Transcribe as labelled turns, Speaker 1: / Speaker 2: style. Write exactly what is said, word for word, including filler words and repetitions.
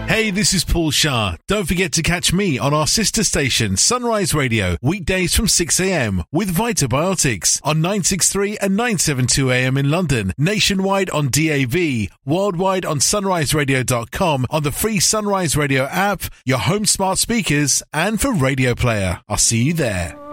Speaker 1: Hey, this is Paul Shah. Don't forget to catch me on our sister station, Sunrise Radio, weekdays from six a.m. with Vitobiotics on nine sixty-three and nine seventy-two A M in London, nationwide on D A B, worldwide on sunrise radio dot com, on the free Sunrise Radio app, your home smart speakers, and for Radio Player. I'll see you there.